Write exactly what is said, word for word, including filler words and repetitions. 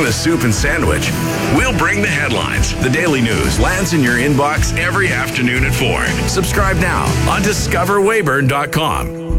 bring the soup and sandwich. We'll bring the headlines. The Daily News lands in your inbox every afternoon at four. Subscribe now on discover weyburn dot com.